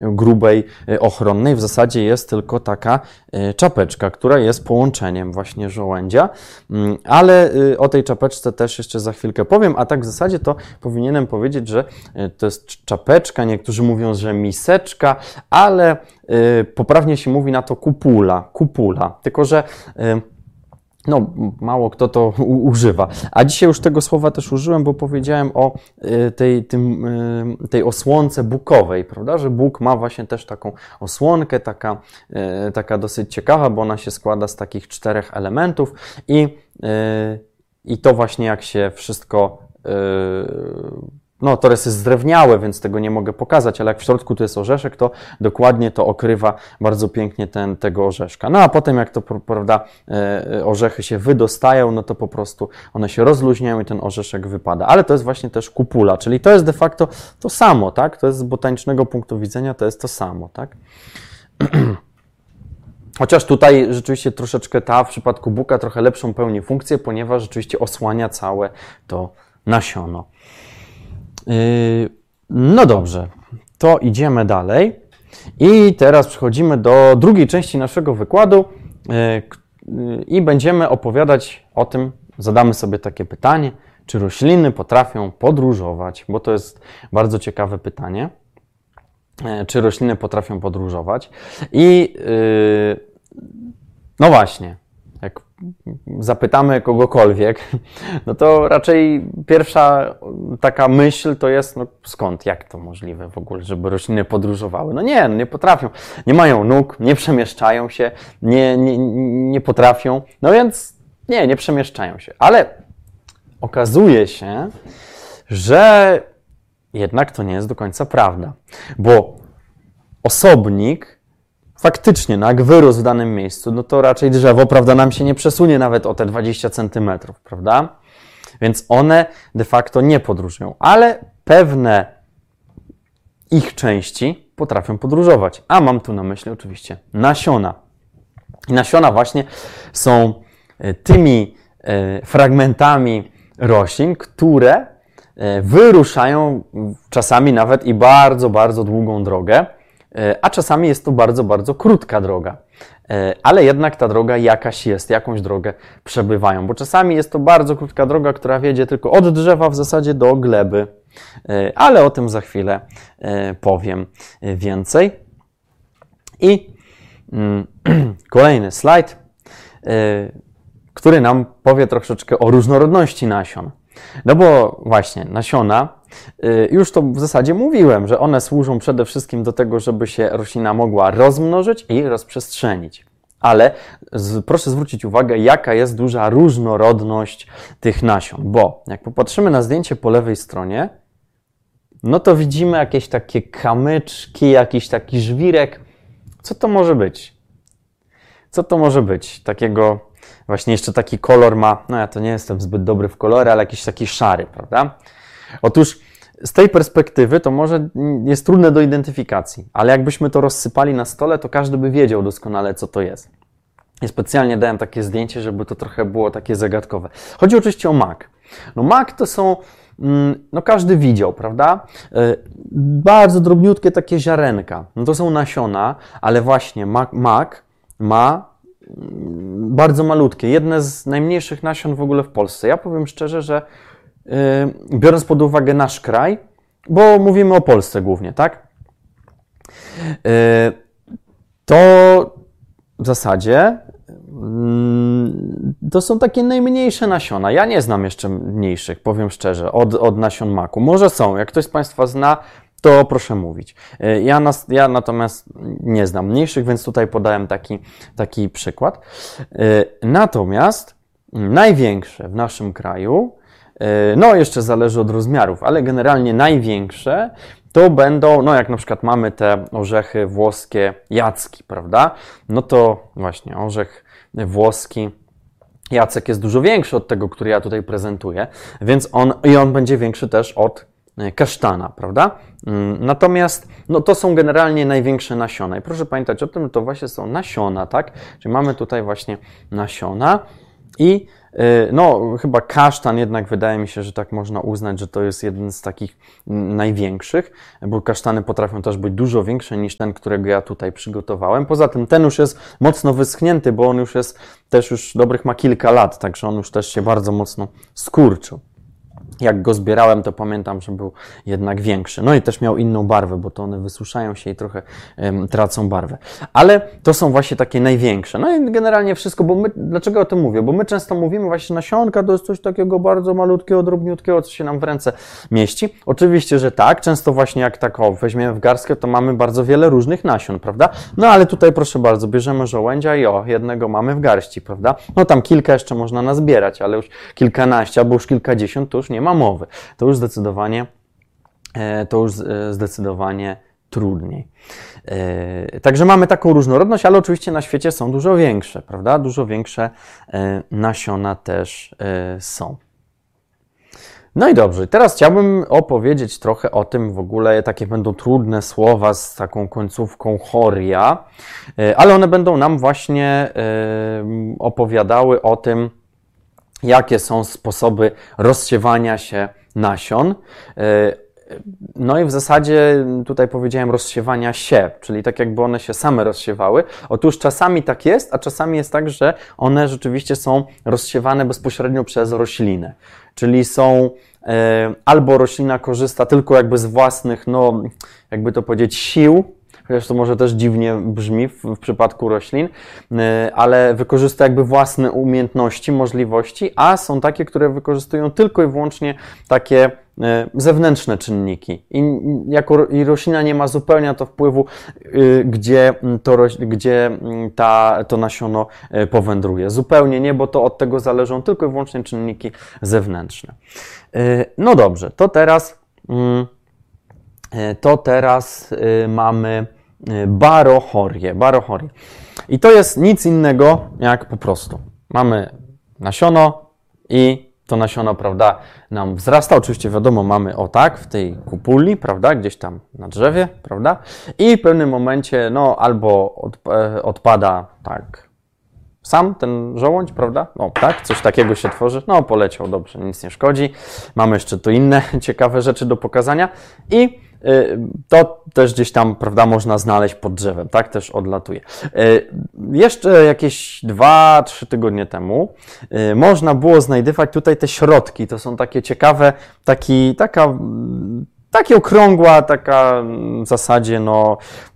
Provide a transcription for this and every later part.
grubej, ochronnej. W zasadzie jest tylko taka czapeczka, która jest połączeniem właśnie żołędzia, ale o tej czapeczce też jeszcze za chwilkę powiem, a tak w zasadzie to powinienem powiedzieć, że to jest czapeczka, niektórzy mówią, że miseczka, ale poprawnie się mówi na to kupula, tylko że no, mało kto to używa. A dzisiaj już tego słowa też użyłem, bo powiedziałem o tej osłonce bukowej, prawda? Że buk ma właśnie też taką osłonkę, taka dosyć ciekawa, bo ona się składa z takich 4 elementów i to właśnie jak się wszystko no, to jest zdrewniałe, więc tego nie mogę pokazać, ale jak w środku tu jest orzeszek, to dokładnie to okrywa bardzo pięknie tego orzeszka. No a potem jak to, prawda, orzechy się wydostają, no to po prostu one się rozluźniają i ten orzeszek wypada. Ale to jest właśnie też kupula, czyli to jest de facto to samo, tak? To jest z botanicznego punktu widzenia, to jest to samo, tak? Chociaż tutaj rzeczywiście troszeczkę w przypadku buka trochę lepszą pełni funkcję, ponieważ rzeczywiście osłania całe to nasiono. No dobrze, to idziemy dalej i teraz przechodzimy do drugiej części naszego wykładu i będziemy opowiadać o tym, zadamy sobie takie pytanie, czy rośliny potrafią podróżować, bo to jest bardzo ciekawe pytanie, czy rośliny potrafią podróżować i no właśnie, jak zapytamy kogokolwiek, no to raczej pierwsza taka myśl to jest, no skąd, jak to możliwe w ogóle, żeby rośliny podróżowały? No nie potrafią. Nie mają nóg, nie przemieszczają się, nie potrafią, no więc nie przemieszczają się. Ale okazuje się, że jednak to nie jest do końca prawda, bo osobnik faktycznie, no jak wyrósł w danym miejscu, no to raczej drzewo, prawda, nam się nie przesunie nawet o te 20 centymetrów, prawda? Więc one de facto nie podróżują, ale pewne ich części potrafią podróżować. A mam tu na myśli oczywiście nasiona. I nasiona właśnie są tymi fragmentami roślin, które wyruszają czasami nawet i bardzo, bardzo długą drogę, a czasami jest to bardzo, bardzo krótka droga. Ale jednak ta droga jakaś jest, jakąś drogę przebywają, bo czasami jest to bardzo krótka droga, która wiedzie tylko od drzewa w zasadzie do gleby, ale o tym za chwilę powiem więcej. I kolejny slajd, który nam powie troszeczkę o różnorodności nasion. No bo właśnie nasiona, już to w zasadzie mówiłem, że one służą przede wszystkim do tego, żeby się roślina mogła rozmnożyć i rozprzestrzenić. Ale proszę zwrócić uwagę, jaka jest duża różnorodność tych nasion, bo jak popatrzymy na zdjęcie po lewej stronie, no to widzimy jakieś takie kamyczki, jakiś taki żwirek. Co to może być? Co to może być? Takiego, właśnie jeszcze taki kolor ma, no ja to nie jestem zbyt dobry w kolory, ale jakiś taki szary, prawda? Otóż z tej perspektywy to może jest trudne do identyfikacji, ale jakbyśmy to rozsypali na stole, to każdy by wiedział doskonale, co to jest. I specjalnie dałem takie zdjęcie, żeby to trochę było takie zagadkowe. Chodzi oczywiście o mak. No mak to są, no każdy widział, prawda? Bardzo drobniutkie takie ziarenka. No to są nasiona, ale właśnie mak ma bardzo malutkie, jedne z najmniejszych nasion w ogóle w Polsce. Ja powiem szczerze, że biorąc pod uwagę nasz kraj, bo mówimy o Polsce głównie, tak? To w zasadzie to są takie najmniejsze nasiona. Ja nie znam jeszcze mniejszych, powiem szczerze, od nasion maku. Może są, jak ktoś z Państwa zna, to proszę mówić. Ja natomiast nie znam mniejszych, więc tutaj podałem taki przykład. Natomiast największe w naszym kraju, no jeszcze zależy od rozmiarów, ale generalnie największe to będą, no jak na przykład mamy te orzechy włoskie jacki, prawda? No to właśnie orzech włoski jacek jest dużo większy od tego, który ja tutaj prezentuję, więc on będzie większy też od kasztana, prawda? Natomiast no to są generalnie największe nasiona i proszę pamiętać o tym, że to właśnie są nasiona, tak? Czyli mamy tutaj właśnie nasiona i no chyba kasztan jednak wydaje mi się, że tak można uznać, że to jest jeden z takich największych, bo kasztany potrafią też być dużo większe niż ten, którego ja tutaj przygotowałem. Poza tym ten już jest mocno wyschnięty, bo on już jest też już dobrych ma kilka lat, także on już też się bardzo mocno skurczył. Jak go zbierałem, to pamiętam, że był jednak większy. No i też miał inną barwę, bo to one wysuszają się i trochę tracą barwę. Ale to są właśnie takie największe. No i generalnie wszystko, bo dlaczego o tym mówię? Bo my często mówimy właśnie nasionka, to jest coś takiego bardzo malutkiego, drobniutkiego, co się nam w ręce mieści. Oczywiście, że tak. Często właśnie jak tak weźmiemy w garstkę, to mamy bardzo wiele różnych nasion, prawda? No ale tutaj proszę bardzo, bierzemy żołędzia i jednego mamy w garści, prawda? No tam kilka jeszcze można nazbierać, ale już kilkanaście albo już kilkadziesiąt to już nie ma mowy. To już zdecydowanie trudniej. Także mamy taką różnorodność, ale oczywiście na świecie są dużo większe, prawda? Dużo większe nasiona też są. No i dobrze, teraz chciałbym opowiedzieć trochę o tym w ogóle, takie będą trudne słowa z taką końcówką choria, ale one będą nam właśnie opowiadały o tym, jakie są sposoby rozsiewania się nasion. No i w zasadzie tutaj powiedziałem rozsiewania się, czyli tak jakby one się same rozsiewały. Otóż czasami tak jest, a czasami jest tak, że one rzeczywiście są rozsiewane bezpośrednio przez roślinę. Czyli są albo roślina korzysta tylko jakby z własnych, no jakby to powiedzieć, sił, chociaż to może też dziwnie brzmi w przypadku roślin, ale wykorzysta jakby własne umiejętności, możliwości, a są takie, które wykorzystują tylko i wyłącznie takie zewnętrzne czynniki. I roślina nie ma zupełnie na to wpływu, gdzie to nasiono powędruje. Zupełnie nie, bo to od tego zależą tylko i wyłącznie czynniki zewnętrzne. No dobrze, to teraz mamy barochorię. I to jest nic innego jak po prostu mamy nasiono i to nasiono, prawda, nam wzrasta. Oczywiście wiadomo, mamy w tej kupuli, prawda, gdzieś tam na drzewie, prawda, i w pewnym momencie, no, albo odpada tak sam ten żołądź, prawda, no tak, coś takiego się tworzy, no poleciał, dobrze, nic nie szkodzi. Mamy jeszcze tu inne ciekawe rzeczy do pokazania i to też gdzieś tam, prawda, można znaleźć pod drzewem, tak, też odlatuje. Jeszcze jakieś 2-3 tygodnie temu można było znajdywać tutaj te środki, to są takie ciekawe, taki okrągła, taka w zasadzie no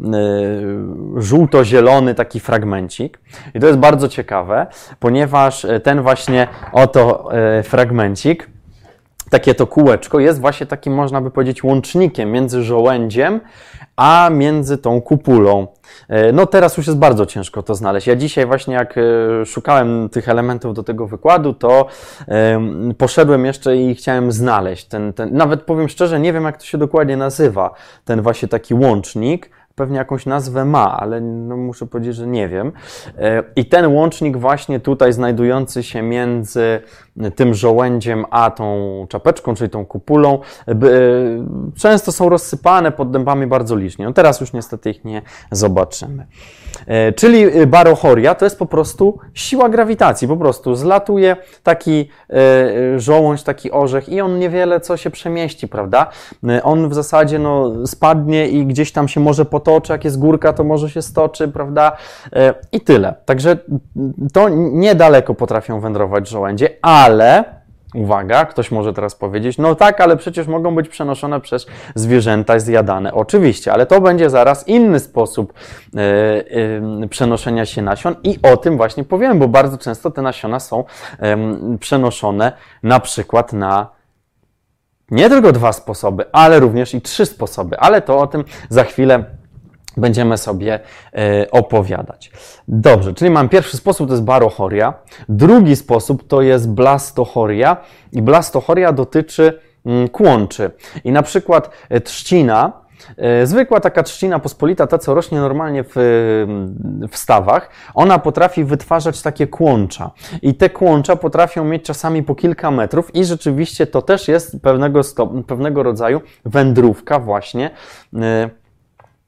żółto-zielony taki fragmencik. I to jest bardzo ciekawe, ponieważ ten właśnie oto fragmencik, takie to kółeczko jest właśnie takim, można by powiedzieć, łącznikiem między żołędziem a między tą kupulą. No teraz już jest bardzo ciężko to znaleźć. Ja dzisiaj właśnie jak szukałem tych elementów do tego wykładu, to poszedłem jeszcze i chciałem znaleźć ten, nawet powiem szczerze, nie wiem jak to się dokładnie nazywa, ten właśnie taki łącznik. Pewnie jakąś nazwę ma, ale no muszę powiedzieć, że nie wiem. I ten łącznik właśnie tutaj znajdujący się między tym żołędziem a tą czapeczką, czyli tą kupulą, często są rozsypane pod dębami bardzo licznie. No teraz już niestety ich nie zobaczymy. Czyli barochoria to jest po prostu siła grawitacji, po prostu zlatuje taki żołądź, taki orzech i on niewiele co się przemieści, prawda? On w zasadzie no, spadnie i gdzieś tam się może potoczy, jak jest górka, to może się stoczy, prawda? I tyle. Także to niedaleko potrafią wędrować żołędzie, ale uwaga, ktoś może teraz powiedzieć, no tak, ale przecież mogą być przenoszone przez zwierzęta, zjadane. Oczywiście, ale to będzie zaraz inny sposób przenoszenia się nasion i o tym właśnie powiem, bo bardzo często te nasiona są przenoszone na przykład na nie tylko 2 sposoby, ale również i 3 sposoby, ale to o tym za chwilę będziemy sobie opowiadać. Dobrze, czyli mam pierwszy sposób, to jest barochoria. Drugi sposób to jest blastochoria i blastochoria dotyczy kłączy. I na przykład trzcina, zwykła taka trzcina pospolita, ta co rośnie normalnie w stawach, ona potrafi wytwarzać takie kłącza. I te kłącza potrafią mieć czasami po kilka metrów i rzeczywiście to też jest pewnego rodzaju wędrówka właśnie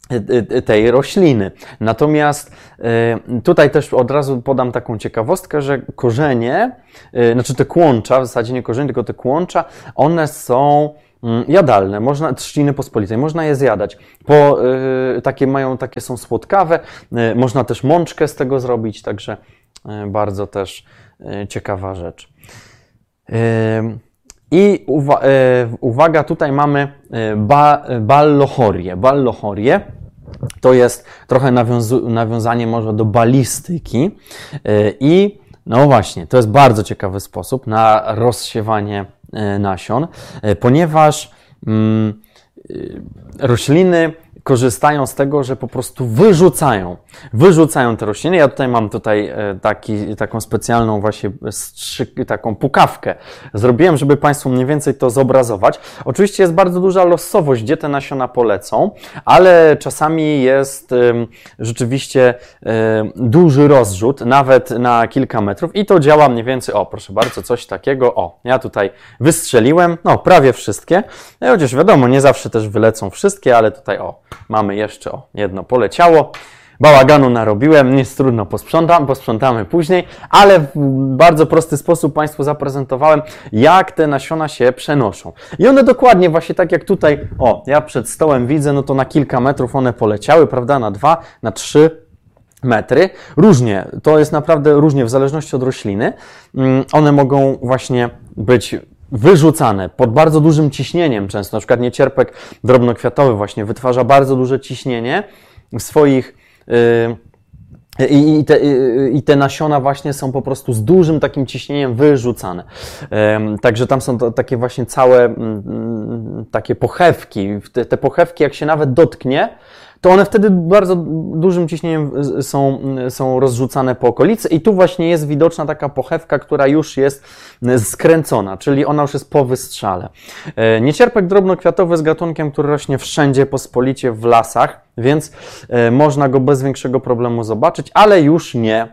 tej rośliny. Natomiast tutaj też od razu podam taką ciekawostkę, że korzenie, znaczy te kłącza, w zasadzie nie korzenie, tylko te kłącza, one są jadalne, można, trzciny pospolitej, można je zjadać. Takie są słodkawe, można też mączkę z tego zrobić, także bardzo też ciekawa rzecz. I uwaga, tutaj mamy ballohorię. Ballohorię to jest trochę nawiązanie może do balistyki i no właśnie, to jest bardzo ciekawy sposób na rozsiewanie nasion, ponieważ rośliny korzystają z tego, że po prostu wyrzucają te rośliny. Ja tutaj mam taką specjalną właśnie taką pukawkę. Zrobiłem, żeby Państwu mniej więcej to zobrazować. Oczywiście jest bardzo duża losowość, gdzie te nasiona polecą, ale czasami jest rzeczywiście duży rozrzut, nawet na kilka metrów i to działa mniej więcej, proszę bardzo, coś takiego, ja tutaj wystrzeliłem, prawie wszystkie, chociaż wiadomo, nie zawsze też wylecą wszystkie, ale tutaj mamy jeszcze jedno poleciało. Bałaganu narobiłem, nie jest trudno, posprzątamy później, ale w bardzo prosty sposób Państwu zaprezentowałem, jak te nasiona się przenoszą. I one dokładnie właśnie tak jak tutaj, ja przed stołem widzę, no to na kilka metrów one poleciały, prawda, na 2, na 3 metry. Różnie, to jest naprawdę różnie w zależności od rośliny. One mogą właśnie być wyrzucane pod bardzo dużym ciśnieniem często. Na przykład niecierpek drobnokwiatowy właśnie wytwarza bardzo duże ciśnienie w swoich i te nasiona właśnie są po prostu z dużym takim ciśnieniem wyrzucane. Także tam są takie właśnie całe takie pochewki. Te pochewki jak się nawet dotknie, to one wtedy bardzo dużym ciśnieniem są rozrzucane po okolicy i tu właśnie jest widoczna taka pochewka, która już jest skręcona, czyli ona już jest po wystrzale. Niecierpek drobnokwiatowy jest gatunkiem, który rośnie wszędzie pospolicie w lasach, więc można go bez większego problemu zobaczyć, ale już nie,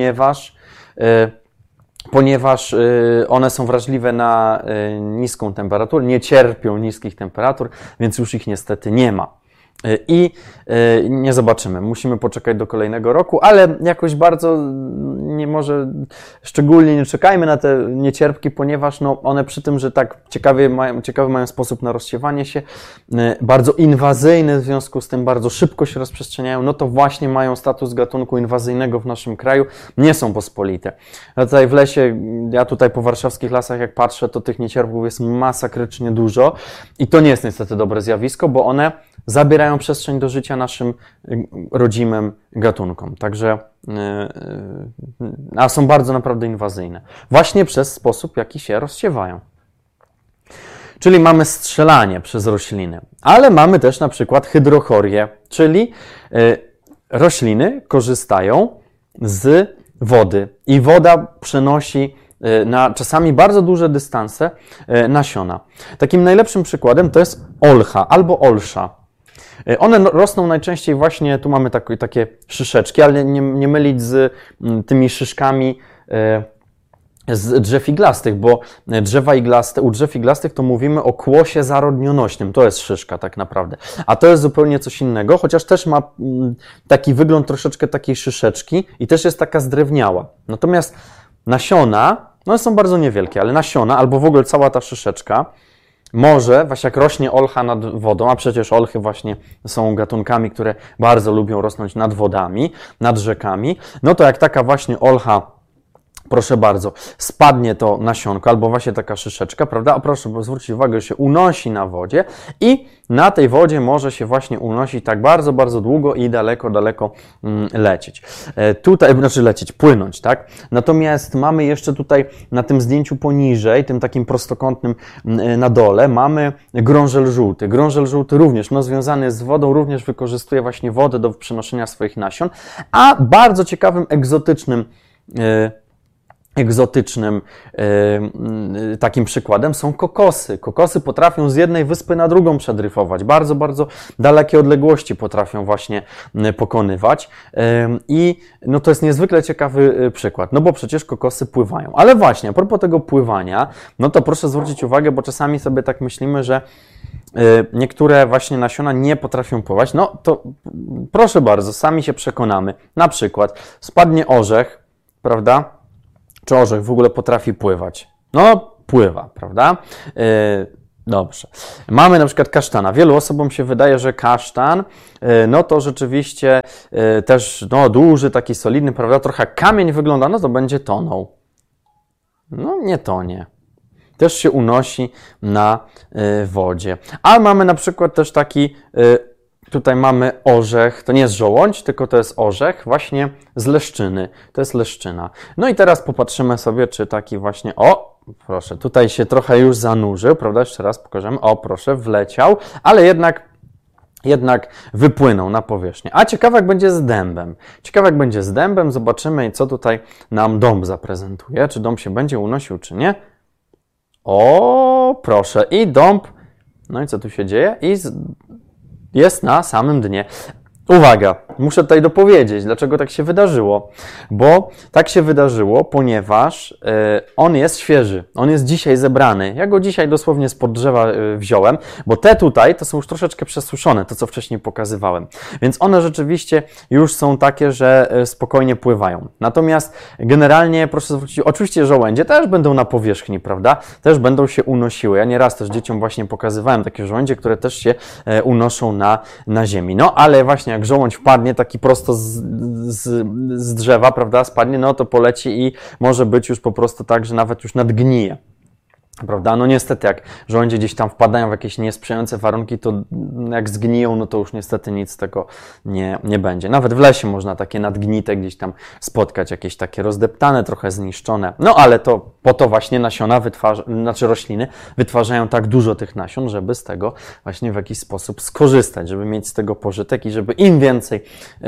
ponieważ one są wrażliwe na niską temperaturę, nie cierpią niskich temperatur, więc już ich niestety nie ma. I nie zobaczymy. Musimy poczekać do kolejnego roku, ale jakoś bardzo szczególnie nie czekajmy na te niecierpki, ponieważ one przy tym, że tak ciekawy mają sposób na rozsiewanie się, bardzo inwazyjny, w związku z tym bardzo szybko się rozprzestrzeniają, no to właśnie mają status gatunku inwazyjnego w naszym kraju, nie są pospolite. A tutaj w lesie, ja tutaj po warszawskich lasach jak patrzę, to tych niecierpków jest masakrycznie dużo i to nie jest niestety dobre zjawisko, bo one zabierają przestrzeń do życia naszym rodzimym gatunkom. Także są bardzo naprawdę inwazyjne. Właśnie przez sposób, w jaki się rozsiewają. Czyli mamy strzelanie przez rośliny, ale mamy też na przykład hydrochorię, czyli rośliny korzystają z wody i woda przenosi na czasami bardzo duże dystanse nasiona. Takim najlepszym przykładem to jest olcha albo olsza. One rosną najczęściej właśnie, tu mamy takie szyszeczki, ale nie mylić z tymi szyszkami z drzew iglastych, bo u drzew iglastych to mówimy o kłosie zarodnionośnym, to jest szyszka tak naprawdę, a to jest zupełnie coś innego, chociaż też ma taki wygląd troszeczkę takiej szyszeczki i też jest taka zdrewniała. Natomiast nasiona, one są bardzo niewielkie, ale nasiona albo w ogóle cała ta szyszeczka może, właśnie jak rośnie olcha nad wodą, a przecież olchy właśnie są gatunkami, które bardzo lubią rosnąć nad wodami, nad rzekami, no to jak taka właśnie olcha, proszę bardzo, spadnie to nasionko, albo właśnie taka szyszeczka, prawda? A proszę zwrócić uwagę, że się unosi na wodzie i na tej wodzie może się właśnie unosić tak bardzo, bardzo długo i daleko, daleko lecieć. Płynąć, tak? Natomiast mamy jeszcze tutaj na tym zdjęciu poniżej, tym takim prostokątnym na dole, mamy grążel żółty. Grążel żółty również, związany z wodą, również wykorzystuje właśnie wodę do przenoszenia swoich nasion, a bardzo ciekawym, egzotycznym takim przykładem są kokosy. Kokosy potrafią z jednej wyspy na drugą przedryfować. Bardzo, bardzo dalekie odległości potrafią właśnie pokonywać. I to jest niezwykle ciekawy przykład, bo przecież kokosy pływają. Ale właśnie, a propos tego pływania, to proszę zwrócić uwagę, bo czasami sobie tak myślimy, że niektóre właśnie nasiona nie potrafią pływać, no to proszę bardzo, sami się przekonamy. Na przykład spadnie orzech, prawda? Czy orzech w ogóle potrafi pływać? No, pływa, prawda? Dobrze. Mamy na przykład kasztana. Wielu osobom się wydaje, że kasztan, no to rzeczywiście też no, duży, taki solidny, prawda? Trochę jak kamień wygląda, no to będzie tonął. No nie tonie. Też się unosi na wodzie. A mamy na przykład też taki, tutaj mamy orzech, to nie jest żołądź, tylko to jest orzech właśnie z leszczyny. To jest leszczyna. No i teraz popatrzymy sobie, czy taki właśnie, o, proszę, tutaj się trochę już zanurzył, prawda? Jeszcze raz pokażemy. O, proszę, wleciał, ale jednak wypłynął na powierzchnię. A ciekawe jak będzie z dębem. Ciekawe jak będzie z dębem, zobaczymy co tutaj nam dąb zaprezentuje. Czy dąb się będzie unosił, czy nie. O, proszę, i dąb, no i co tu się dzieje? I jest na samym dnie. Uwaga, muszę tutaj dopowiedzieć, dlaczego tak się wydarzyło. Bo tak się wydarzyło, ponieważ on jest świeży, on jest dzisiaj zebrany. Ja go dzisiaj dosłownie spod drzewa wziąłem, bo te tutaj to są już troszeczkę przesuszone, to co wcześniej pokazywałem. Więc one rzeczywiście już są takie, że spokojnie pływają. Natomiast generalnie, proszę zwrócić, oczywiście żołędzie też będą na powierzchni, prawda? Też będą się unosiły. Ja nieraz też dzieciom właśnie pokazywałem takie żołędzie, które też się unoszą na ziemi. No ale właśnie jak żołądź wpadnie taki prosto z drzewa, prawda, spadnie, no to poleci i może być już po prostu tak, że nawet już nadgnije. Prawda? No niestety, jak żołędzie gdzieś tam wpadają w jakieś niesprzyjające warunki, to jak zgniją, no to już niestety nic z tego nie będzie. Nawet w lesie można takie nadgnite gdzieś tam spotkać, jakieś takie rozdeptane, trochę zniszczone. No ale to po to właśnie nasiona rośliny wytwarzają tak dużo tych nasion, żeby z tego właśnie w jakiś sposób skorzystać, żeby mieć z tego pożytek i żeby im więcej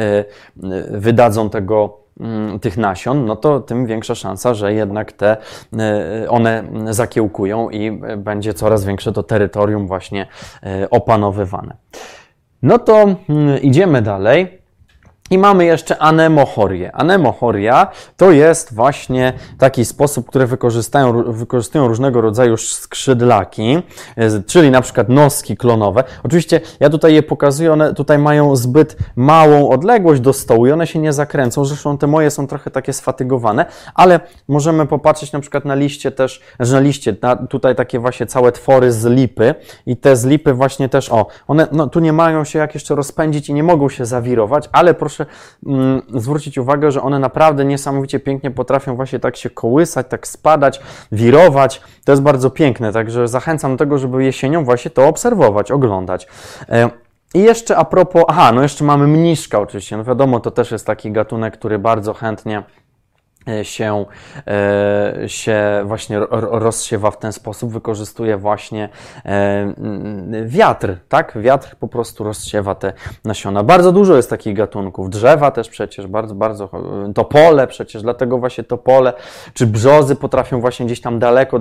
wydadzą tych nasion, no to tym większa szansa, że jednak one zakiełkują i będzie coraz większe to terytorium właśnie opanowywane. No to idziemy dalej. I mamy jeszcze anemochorię. Anemochoria to jest właśnie taki sposób, który wykorzystują różnego rodzaju skrzydlaki, czyli na przykład noski klonowe. Oczywiście ja tutaj je pokazuję, one tutaj mają zbyt małą odległość do stołu i one się nie zakręcą. Zresztą te moje są trochę takie sfatygowane, ale możemy popatrzeć na przykład na liście też, tutaj takie właśnie całe twory z lipy i te z lipy właśnie też, one no, tu nie mają się jak jeszcze rozpędzić i nie mogą się zawirować, ale proszę zwrócić uwagę, że one naprawdę niesamowicie pięknie potrafią właśnie tak się kołysać, tak spadać, wirować. To jest bardzo piękne, także zachęcam do tego, żeby jesienią właśnie to obserwować, oglądać. I jeszcze a propos, no jeszcze mamy mniszka oczywiście, no wiadomo, to też jest taki gatunek, który bardzo chętnie się właśnie rozsiewa w ten sposób, wykorzystuje właśnie wiatr, tak? Wiatr po prostu rozsiewa te nasiona. Bardzo dużo jest takich gatunków. Drzewa też przecież, bardzo, topole przecież, dlatego właśnie topole, czy brzozy potrafią właśnie gdzieś tam daleko,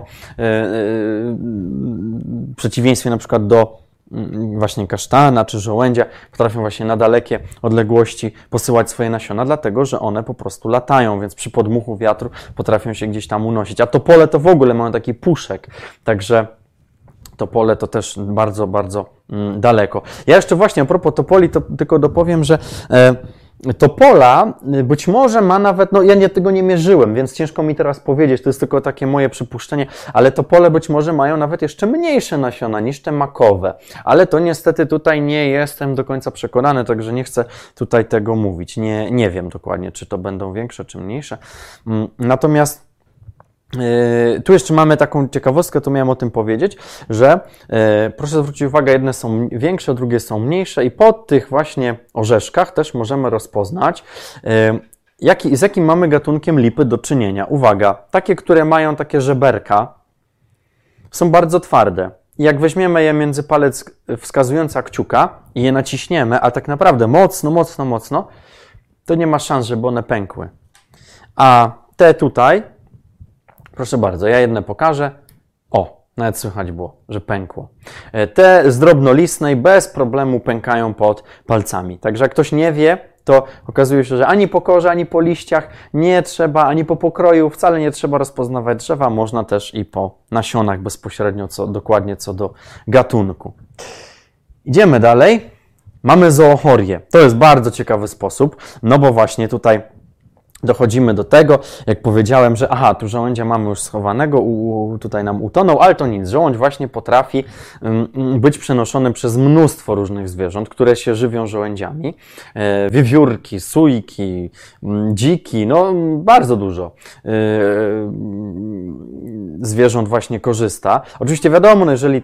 w przeciwieństwie na przykład do właśnie kasztana czy żołędzia, potrafią właśnie na dalekie odległości posyłać swoje nasiona, dlatego że one po prostu latają, więc przy podmuchu wiatru potrafią się gdzieś tam unosić. A topole to w ogóle mają taki puszek, także topole to też bardzo daleko. Ja jeszcze właśnie a propos topoli, to tylko dopowiem, że topola być może ma nawet, no ja tego nie mierzyłem, więc ciężko mi teraz powiedzieć, to jest tylko takie moje przypuszczenie, ale topole być może mają nawet jeszcze mniejsze nasiona niż te makowe, ale to niestety tutaj nie jestem do końca przekonany, także nie chcę tutaj tego mówić, nie wiem dokładnie, czy to będą większe, czy mniejsze, natomiast tu jeszcze mamy taką ciekawostkę, to miałem o tym powiedzieć, że proszę zwrócić uwagę, jedne są większe, drugie są mniejsze i po tych właśnie orzeszkach też możemy rozpoznać, z jakim mamy gatunkiem lipy do czynienia. Uwaga, takie, które mają takie żeberka, są bardzo twarde. I jak weźmiemy je między palec wskazujący a kciuka i je naciśniemy, a tak naprawdę mocno, to nie ma szans, żeby one pękły. A te tutaj, proszę bardzo, ja jedne pokażę. Nawet słychać było, że pękło. Te z drobnolistnej bez problemu pękają pod palcami. Także jak ktoś nie wie, to okazuje się, że ani po korze, ani po liściach nie trzeba, ani po pokroju wcale nie trzeba rozpoznawać drzewa, można też i po nasionach bezpośrednio, dokładnie co do gatunku. Idziemy dalej. Mamy zoochorię. To jest bardzo ciekawy sposób, no bo właśnie tutaj dochodzimy do tego, jak powiedziałem, że tu żołędzia mamy już schowanego, tutaj nam utonął, ale to nic. Żołądź właśnie potrafi być przenoszony przez mnóstwo różnych zwierząt, które się żywią żołędziami. Wiewiórki, sójki, dziki, no bardzo dużo zwierząt właśnie korzysta. Oczywiście wiadomo, no jeżeli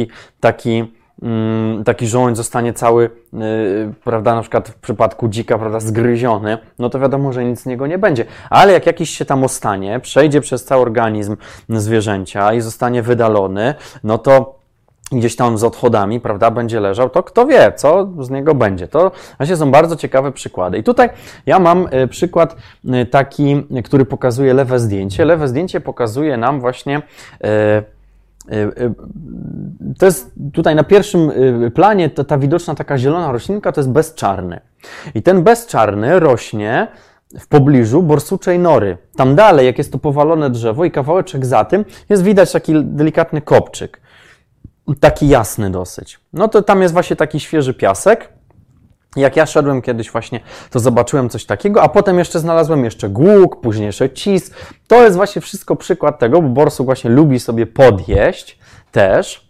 taki żołądź zostanie cały, prawda, na przykład w przypadku dzika, prawda, zgryziony, no to wiadomo, że nic z niego nie będzie. Ale jak jakiś się tam ostanie, przejdzie przez cały organizm zwierzęcia i zostanie wydalony, no to gdzieś tam z odchodami, prawda, będzie leżał, to kto wie, co z niego będzie. To właśnie są bardzo ciekawe przykłady. I tutaj ja mam przykład taki, który pokazuje lewe zdjęcie. Lewe zdjęcie pokazuje nam właśnie to jest tutaj na pierwszym planie ta widoczna taka zielona roślinka, to jest bezczarny. I ten bezczarny rośnie w pobliżu borsuczej nory. Tam dalej, jak jest to powalone drzewo i kawałeczek za tym, jest widać taki delikatny kopczyk. Taki jasny dosyć. No to tam jest właśnie taki świeży piasek. Jak ja szedłem kiedyś właśnie, to zobaczyłem coś takiego, a potem jeszcze znalazłem jeszcze głuk, później jeszcze cis. To jest właśnie wszystko przykład tego, bo borsuk właśnie lubi sobie podjeść też.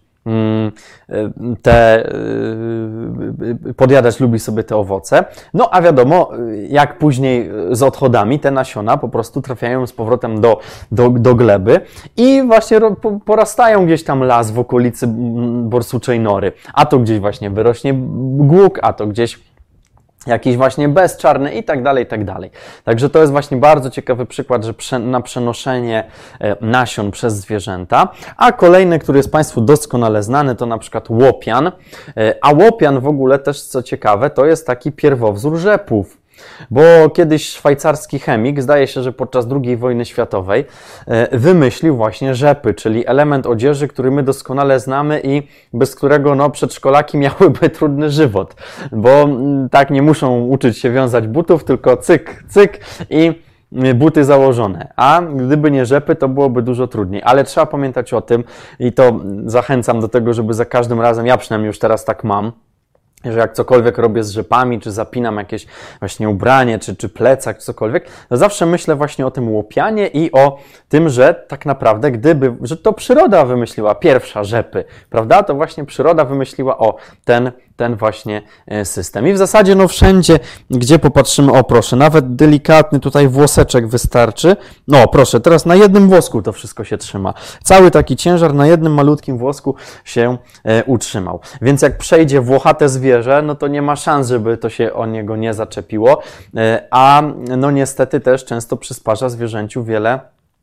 Podjadać lubi sobie te owoce. No a wiadomo, jak później z odchodami te nasiona po prostu trafiają z powrotem do gleby i właśnie porastają gdzieś tam las w okolicy borsuczej nory. A to gdzieś właśnie wyrośnie głuk, a to gdzieś jakiś właśnie bezczarny i tak dalej, i tak dalej. Także to jest właśnie bardzo ciekawy przykład, że na przenoszenie nasion przez zwierzęta. A kolejny, który jest Państwu doskonale znany, to na przykład łopian. A łopian w ogóle też, co ciekawe, to jest taki pierwowzór rzepów. Bo kiedyś szwajcarski chemik, zdaje się, że podczas II wojny światowej, wymyślił właśnie rzepy, czyli element odzieży, który my doskonale znamy i bez którego przedszkolaki miałyby trudny żywot. Bo tak nie muszą uczyć się wiązać butów, tylko cyk, cyk i buty założone. A gdyby nie rzepy, to byłoby dużo trudniej. Ale trzeba pamiętać o tym i to zachęcam do tego, żeby za każdym razem, ja przynajmniej już teraz tak mam, że jak cokolwiek robię z rzepami, czy zapinam jakieś właśnie ubranie, czy plecak, czy cokolwiek, to zawsze myślę właśnie o tym łopianie i o tym, że tak naprawdę że to przyroda wymyśliła pierwsza rzepy, prawda? To właśnie przyroda wymyśliła ten właśnie system. I w zasadzie wszędzie, gdzie popatrzymy, proszę, nawet delikatny tutaj włoseczek wystarczy. Proszę, teraz na jednym włosku to wszystko się trzyma. Cały taki ciężar na jednym malutkim włosku się utrzymał. Więc jak przejdzie włochate zwierzę, no to nie ma szans, żeby to się o niego nie zaczepiło, a niestety też często przysparza zwierzęciu wiele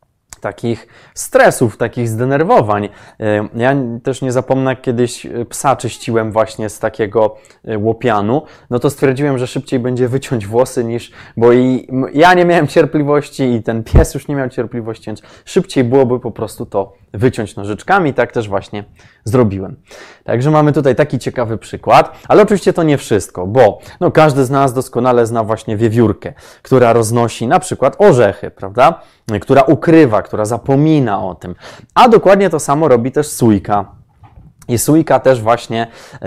takich stresów, takich zdenerwowań. Ja też nie zapomnę, jak kiedyś psa czyściłem właśnie z takiego łopianu, to stwierdziłem, że szybciej będzie wyciąć włosy bo ja nie miałem cierpliwości i ten pies już nie miał cierpliwości, więc szybciej byłoby po prostu to wyciąć nożyczkami, tak też właśnie zrobiłem. Także mamy tutaj taki ciekawy przykład, ale oczywiście to nie wszystko, bo każdy z nas doskonale zna właśnie wiewiórkę, która roznosi na przykład orzechy, prawda? Która ukrywa, która zapomina o tym. A dokładnie to samo robi też sójka. I sójka też właśnie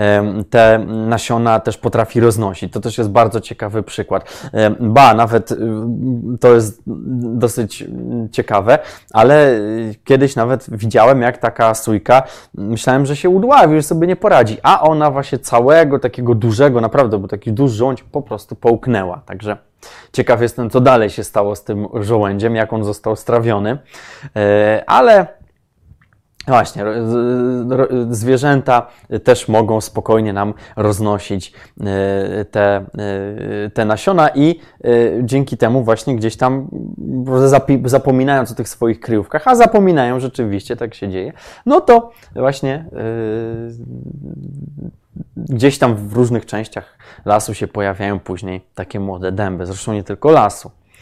te nasiona też potrafi roznosić. To też jest bardzo ciekawy przykład. Nawet to jest dosyć ciekawe, ale kiedyś nawet widziałem, jak taka sójka, myślałem, że się udławi, że sobie nie poradzi, a ona właśnie całego takiego dużego, naprawdę, bo taki duży żołądź po prostu połknęła. Także ciekaw jestem, co dalej się stało z tym żołędziem, jak on został strawiony, ale właśnie, zwierzęta też mogą spokojnie nam roznosić te nasiona i dzięki temu właśnie gdzieś tam zapominając o tych swoich kryjówkach, a zapominają rzeczywiście, tak się dzieje, to właśnie gdzieś tam w różnych częściach lasu się pojawiają później takie młode dęby, zresztą nie tylko lasu.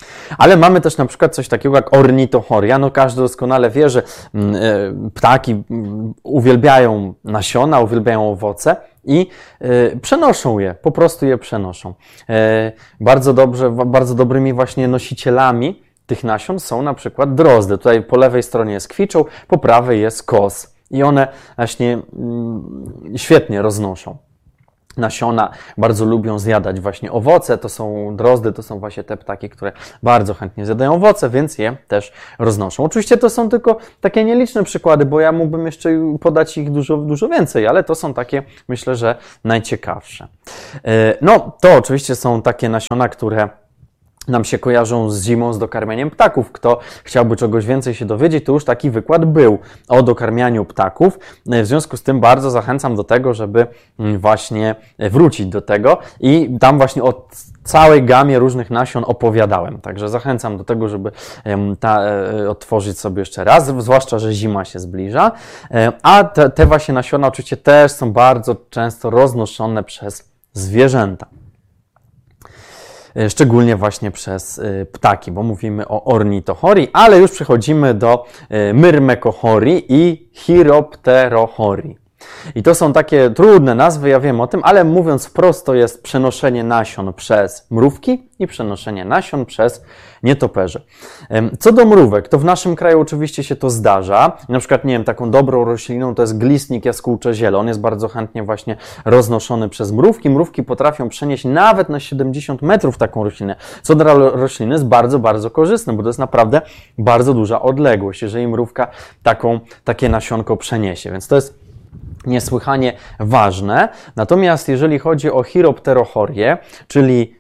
Ale mamy też na przykład coś takiego jak ornitochoria. No każdy doskonale wie, że ptaki uwielbiają nasiona, uwielbiają owoce i przenoszą je, po prostu je przenoszą. Bardzo dobrymi właśnie nosicielami tych nasion są na przykład drozdy. Tutaj po lewej stronie jest kwiczoł, po prawej jest kos. I one właśnie świetnie roznoszą nasiona, bardzo lubią zjadać właśnie owoce, to są drozdy, to są właśnie te ptaki, które bardzo chętnie zjadają owoce, więc je też roznoszą. Oczywiście to są tylko takie nieliczne przykłady, bo ja mógłbym jeszcze podać ich dużo więcej, ale to są takie, myślę, że najciekawsze. No, to oczywiście są takie nasiona, które nam się kojarzą z zimą, z dokarmianiem ptaków. Kto chciałby czegoś więcej się dowiedzieć, to już taki wykład był o dokarmianiu ptaków. W związku z tym bardzo zachęcam do tego, żeby właśnie wrócić do tego i tam właśnie o całej gamie różnych nasion opowiadałem. Także zachęcam do tego, żeby otworzyć sobie jeszcze raz, zwłaszcza, że zima się zbliża. A te właśnie nasiona oczywiście też są bardzo często roznoszone przez zwierzęta. Szczególnie właśnie przez ptaki, bo mówimy o ornitochorii, ale już przechodzimy do myrmekochorii i chiropterochorii. I to są takie trudne nazwy, ja wiem o tym, ale mówiąc wprost, to jest przenoszenie nasion przez mrówki i przenoszenie nasion przez nietoperze. Co do mrówek, to w naszym kraju oczywiście się to zdarza. Na przykład, nie wiem, taką dobrą rośliną to jest glistnik jaskółcze ziele. On jest bardzo chętnie właśnie roznoszony przez mrówki. Mrówki potrafią przenieść nawet na 70 metrów taką roślinę, co dla rośliny jest bardzo, bardzo korzystne, bo to jest naprawdę bardzo duża odległość, jeżeli mrówka takie nasionko przeniesie. Więc to jest niesłychanie ważne. Natomiast jeżeli chodzi o chiropterochorię, czyli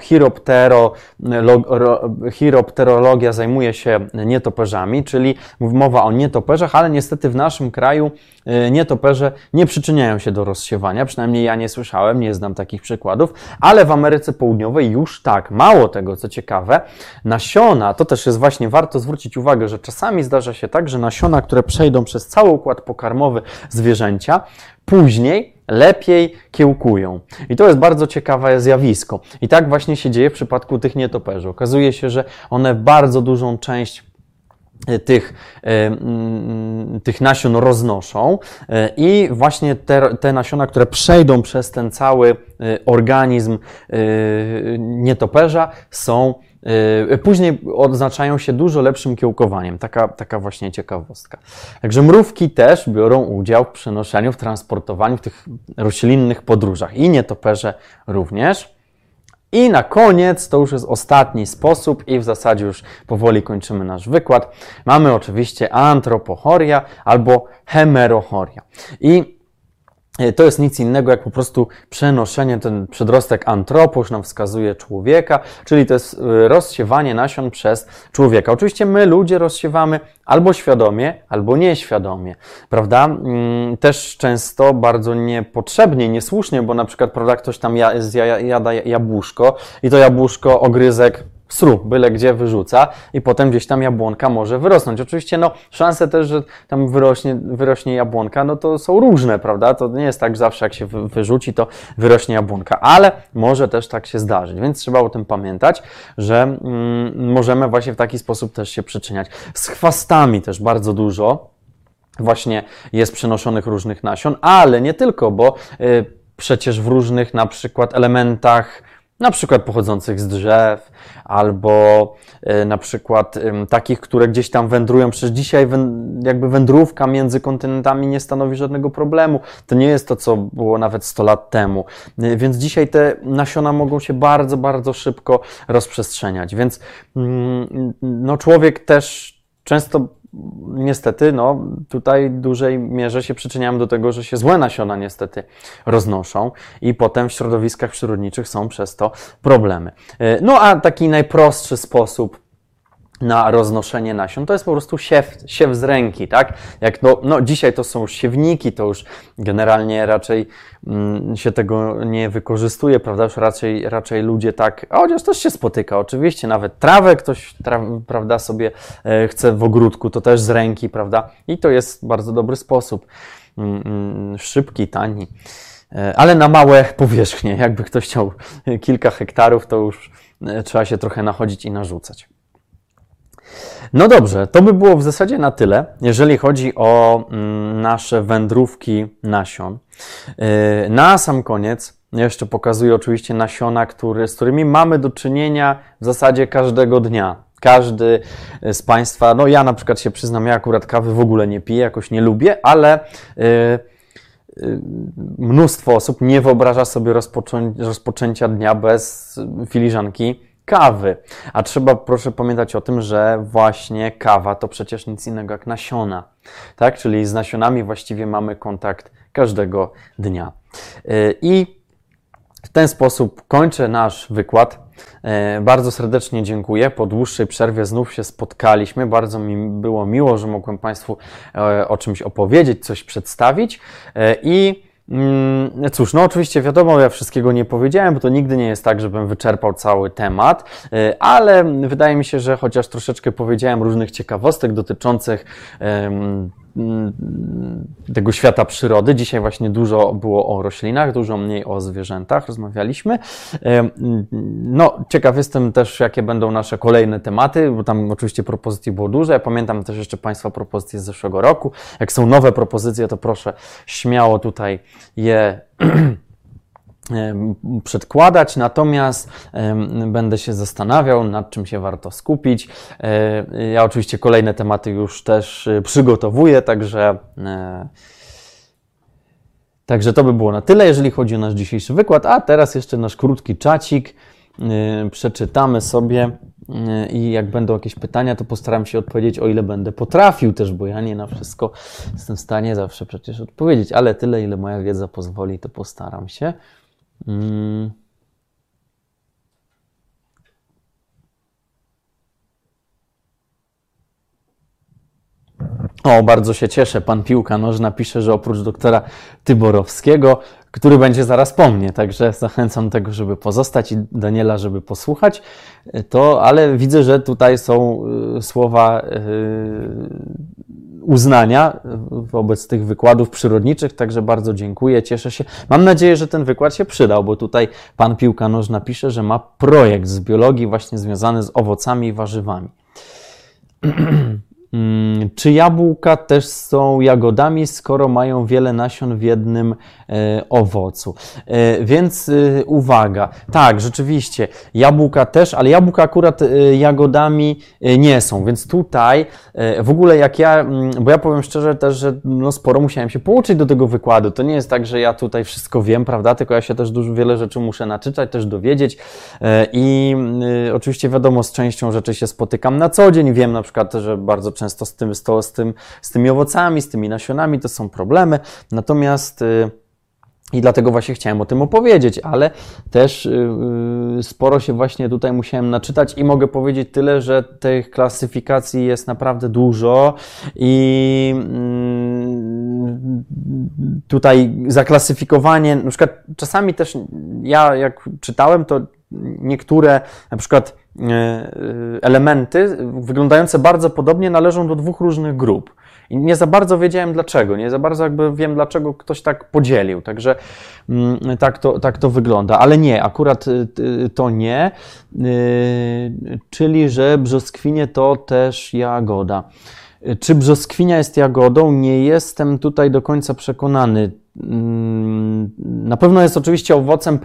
chiropterologia zajmuje się nietoperzami, czyli mowa o nietoperzach, ale niestety w naszym kraju nietoperze nie przyczyniają się do rozsiewania, przynajmniej ja nie słyszałem, nie znam takich przykładów, ale w Ameryce Południowej już tak. Mało tego, co ciekawe, nasiona, to też jest właśnie warto zwrócić uwagę, że czasami zdarza się tak, że nasiona, które przejdą przez cały układ pokarmowy zwierzęcia, później lepiej kiełkują. I to jest bardzo ciekawe zjawisko. I tak właśnie się dzieje w przypadku tych nietoperzy. Okazuje się, że one bardzo dużą część tych nasion roznoszą i właśnie te nasiona, które przejdą przez ten cały organizm nietoperza, później odznaczają się dużo lepszym kiełkowaniem. Taka właśnie ciekawostka. Także mrówki też biorą udział w przenoszeniu, w transportowaniu, w tych roślinnych podróżach i nietoperze również. I na koniec, to już jest ostatni sposób i w zasadzie już powoli kończymy nasz wykład. Mamy oczywiście antropochoria albo hemerochoria. I to jest nic innego jak po prostu przenoszenie, ten przedrostek antropos nam wskazuje człowieka, czyli to jest rozsiewanie nasion przez człowieka. Oczywiście my ludzie rozsiewamy albo świadomie, albo nieświadomie, prawda? Też często bardzo niepotrzebnie, niesłusznie, bo na przykład, prawda, ktoś tam jada jabłuszko i to jabłuszko ogryzek byle gdzie wyrzuca i potem gdzieś tam jabłonka może wyrosnąć. Oczywiście szanse też, że tam wyrośnie jabłonka, to są różne, prawda? To nie jest tak, że zawsze jak się wyrzuci, to wyrośnie jabłonka, ale może też tak się zdarzyć, więc trzeba o tym pamiętać, że możemy właśnie w taki sposób też się przyczyniać. Z chwastami też bardzo dużo właśnie jest przenoszonych różnych nasion, ale nie tylko, bo przecież w różnych na przykład elementach, na przykład pochodzących z drzew, albo na przykład takich, które gdzieś tam wędrują. Przecież dzisiaj jakby wędrówka między kontynentami nie stanowi żadnego problemu. To nie jest to, co było nawet 100 lat temu. Więc dzisiaj te nasiona mogą się bardzo, bardzo szybko rozprzestrzeniać. Więc człowiek też często niestety, tutaj w dużej mierze się przyczyniamy do tego, że się złe nasiona niestety roznoszą i potem w środowiskach przyrodniczych są przez to problemy. A taki najprostszy sposób na roznoszenie nasion to jest po prostu siew z ręki, tak? Jak dzisiaj to są siewniki, to już generalnie raczej się tego nie wykorzystuje, prawda? Już raczej ludzie tak, chociaż też się spotyka, oczywiście, nawet trawę ktoś, prawda, sobie chce w ogródku, to też z ręki, prawda? I to jest bardzo dobry sposób, szybki, tani. Ale na małe powierzchnie, jakby ktoś chciał kilka hektarów, to już trzeba się trochę nachodzić i narzucać. No dobrze, to by było w zasadzie na tyle, jeżeli chodzi o nasze wędrówki nasion. Na sam koniec jeszcze pokazuję oczywiście nasiona, z którymi mamy do czynienia w zasadzie każdego dnia. Każdy z Państwa, no ja na przykład się przyznam, ja akurat kawy w ogóle nie piję, jakoś nie lubię, ale mnóstwo osób nie wyobraża sobie rozpoczęcia dnia bez filiżanki kawy. A trzeba, proszę pamiętać o tym, że właśnie kawa to przecież nic innego jak nasiona. Tak? Czyli z nasionami właściwie mamy kontakt każdego dnia. I w ten sposób kończę nasz wykład. Bardzo serdecznie dziękuję. Po dłuższej przerwie znów się spotkaliśmy. Bardzo mi było miło, że mogłem Państwu o czymś opowiedzieć, coś przedstawić. I cóż, no oczywiście wiadomo, ja wszystkiego nie powiedziałem, bo to nigdy nie jest tak, żebym wyczerpał cały temat, ale wydaje mi się, że chociaż troszeczkę powiedziałem różnych ciekawostek dotyczących tego świata przyrody. Dzisiaj właśnie dużo było o roślinach, dużo mniej o zwierzętach rozmawialiśmy. No, ciekaw jestem też, jakie będą nasze kolejne tematy, bo tam oczywiście propozycji było dużo. Ja pamiętam też jeszcze Państwa propozycje z zeszłego roku. Jak są nowe propozycje, to proszę śmiało tutaj je przedkładać, natomiast będę się zastanawiał, nad czym się warto skupić. Ja oczywiście kolejne tematy już też przygotowuję, także to by było na tyle, jeżeli chodzi o nasz dzisiejszy wykład, a teraz jeszcze nasz krótki czacik przeczytamy sobie i jak będą jakieś pytania, to postaram się odpowiedzieć, o ile będę potrafił też, bo ja nie na wszystko jestem w stanie zawsze przecież odpowiedzieć, ale tyle, ile moja wiedza pozwoli, to postaram się. O, bardzo się cieszę. Pan Piłka Nożna pisze, że oprócz doktora Tyborowskiego, który będzie zaraz po mnie, także zachęcam do tego, żeby pozostać i Daniela, żeby posłuchać, ale widzę, że tutaj są słowa uznania wobec tych wykładów przyrodniczych, także bardzo dziękuję, cieszę się. Mam nadzieję, że ten wykład się przydał, bo tutaj pan Piłka Nożna pisze, że ma projekt z biologii właśnie związany z owocami i warzywami. Czy jabłka też są jagodami, skoro mają wiele nasion w jednym owocu? Więc uwaga, tak, rzeczywiście, jabłka też, ale jabłka akurat jagodami nie są, więc tutaj w ogóle bo ja powiem szczerze też, że no sporo musiałem się pouczyć do tego wykładu. To nie jest tak, że ja tutaj wszystko wiem, prawda, tylko ja się też wiele rzeczy muszę naczytać, też dowiedzieć i oczywiście wiadomo, z częścią rzeczy się spotykam na co dzień. Wiem na przykład, że bardzo często z tymi owocami, z tymi nasionami to są problemy, natomiast i dlatego właśnie chciałem o tym opowiedzieć, ale też sporo się właśnie tutaj musiałem naczytać i mogę powiedzieć tyle, że tych klasyfikacji jest naprawdę dużo i tutaj zaklasyfikowanie, na przykład czasami też ja jak czytałem, to niektóre na przykład elementy wyglądające bardzo podobnie należą do dwóch różnych grup. I nie za bardzo wiedziałem dlaczego, nie za bardzo jakby wiem dlaczego ktoś tak podzielił, także tak to wygląda, ale nie, akurat to nie, czyli że brzoskwinie to też jagoda. Czy brzoskwinia jest jagodą? Nie jestem tutaj do końca przekonany. Na pewno jest oczywiście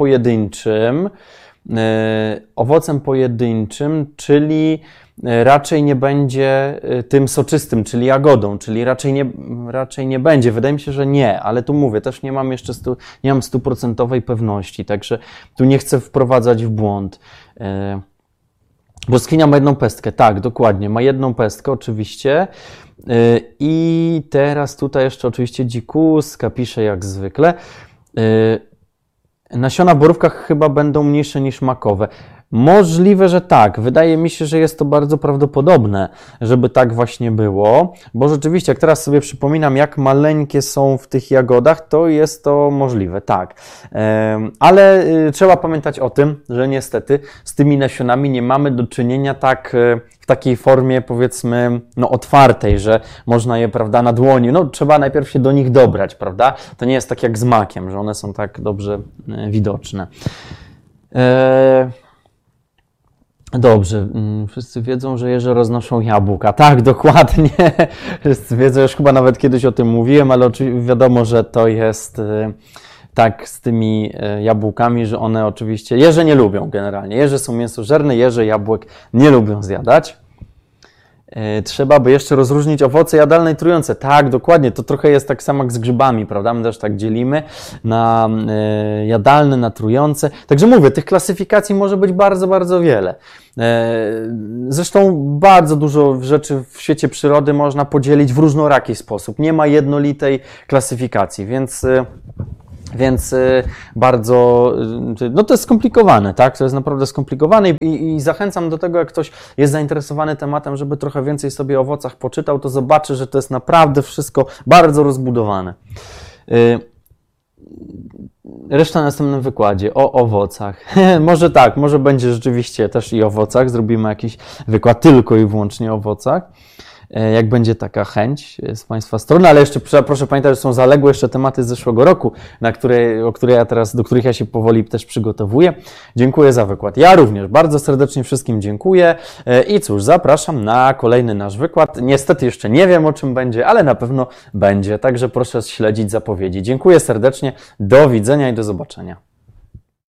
owocem pojedynczym, czyli raczej nie będzie tym soczystym, czyli jagodą, czyli raczej nie będzie. Wydaje mi się, że nie, ale tu mówię, też nie mam jeszcze nie mam 100% pewności, także tu nie chcę wprowadzać w błąd. Brzoskwinia ma jedną pestkę, tak, dokładnie, ma jedną pestkę oczywiście. I teraz tutaj jeszcze oczywiście dzikuska pisze jak zwykle. Nasiona w borówkach chyba będą mniejsze niż makowe. Możliwe, że tak. Wydaje mi się, że jest to bardzo prawdopodobne, żeby tak właśnie było, bo rzeczywiście, jak teraz sobie przypominam, jak maleńkie są w tych jagodach, to jest to możliwe, tak. Ale trzeba pamiętać o tym, że niestety z tymi nasionami nie mamy do czynienia tak w takiej formie, powiedzmy, no otwartej, że można je, prawda, na dłoni, no trzeba najpierw się do nich dobrać, prawda? To nie jest tak jak z makiem, że one są tak dobrze widoczne. Dobrze, wszyscy wiedzą, że jeże roznoszą jabłka. Tak, dokładnie. Wszyscy wiedzą, już chyba nawet kiedyś o tym mówiłem, ale oczywiście wiadomo, że to jest tak z tymi jabłkami, że one oczywiście, jeże nie lubią generalnie. Jeże są mięsożerne, jeże jabłek nie lubią zjadać. Trzeba by jeszcze rozróżnić owoce jadalne i trujące. Tak, dokładnie. To trochę jest tak samo jak z grzybami, prawda? My też tak dzielimy na jadalne, na trujące. Także mówię, tych klasyfikacji może być bardzo, bardzo wiele. Zresztą bardzo dużo rzeczy w świecie przyrody można podzielić w różnoraki sposób. Nie ma jednolitej klasyfikacji, więc bardzo, no to jest skomplikowane, tak? To jest naprawdę skomplikowane i zachęcam do tego, jak ktoś jest zainteresowany tematem, żeby trochę więcej sobie o owocach poczytał, to zobaczy, że to jest naprawdę wszystko bardzo rozbudowane. Reszta na następnym wykładzie o owocach. Może tak, może będzie rzeczywiście też i o owocach. Zrobimy jakiś wykład tylko i wyłącznie o owocach. Jak będzie taka chęć z Państwa strony, ale jeszcze proszę pamiętać, że są zaległe jeszcze tematy z zeszłego roku, do których ja się powoli też przygotowuję. Dziękuję za wykład. Ja również bardzo serdecznie wszystkim dziękuję i cóż, zapraszam na kolejny nasz wykład. Niestety jeszcze nie wiem, o czym będzie, ale na pewno będzie, także proszę śledzić zapowiedzi. Dziękuję serdecznie, do widzenia i do zobaczenia.